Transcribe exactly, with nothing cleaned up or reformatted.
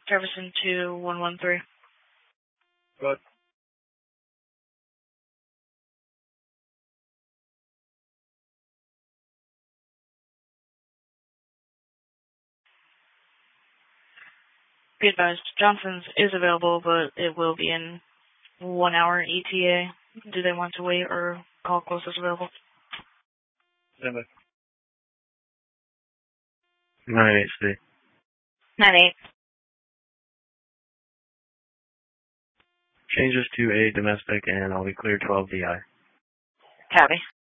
Jefferson two one one three. Good. Be advised, Johnson's is available, but it will be in one hour E T A. Do they want to wait or call closest available? Stand by. nine eight C. nine eight. Changes to a domestic, and I'll be clear twelve D I. Copy.